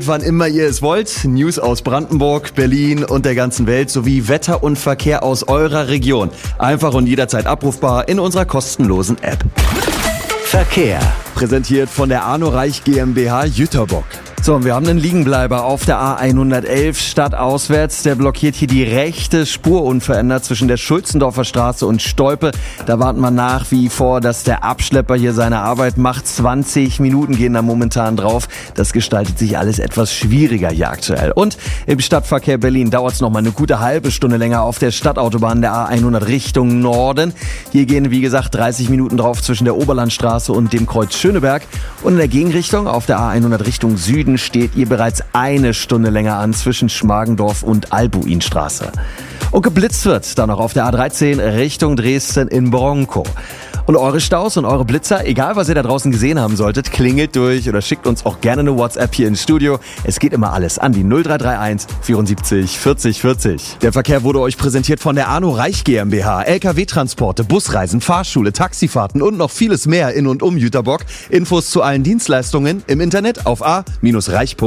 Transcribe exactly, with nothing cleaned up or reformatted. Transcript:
Wann immer ihr es wollt, News aus Brandenburg, Berlin und der ganzen Welt sowie Wetter und Verkehr aus eurer Region. Einfach und jederzeit abrufbar in unserer kostenlosen App. Verkehr. Präsentiert von der Arno Reich GmbH Jüterbock. So, und wir haben einen Liegenbleiber auf der A hundertelf stadtauswärts. Der blockiert hier die rechte Spur unverändert zwischen der Schulzendorfer Straße und Stolpe. Da warten wir nach wie vor, dass der Abschlepper hier seine Arbeit macht. zwanzig Minuten gehen da momentan drauf. Das gestaltet sich alles etwas schwieriger hier aktuell. Und im Stadtverkehr Berlin dauert es noch mal eine gute halbe Stunde länger auf der Stadtautobahn der A hundert Richtung Norden. Hier gehen, wie gesagt, dreißig Minuten drauf zwischen der Oberlandstraße und dem Kreuz Schöneberg. Und in der Gegenrichtung auf der A hundert Richtung Süden steht ihr bereits eine Stunde länger an zwischen Schmargendorf und Albuinstraße. Und geblitzt wird dann noch auf der A dreizehn Richtung Dresden in Bronkow. Und eure Staus und eure Blitzer, egal was ihr da draußen gesehen haben solltet, klingelt durch oder schickt uns auch gerne eine WhatsApp hier ins Studio. Es geht immer alles an die null drei drei eins vierundsiebzig vierzig vierzig. Der Verkehr wurde euch präsentiert von der Arno Reich GmbH. L K W-Transporte, Busreisen, Fahrschule, Taxifahrten und noch vieles mehr in und um Jüterbock. Infos zu allen Dienstleistungen im Internet auf a Bindestrich reich punkt de.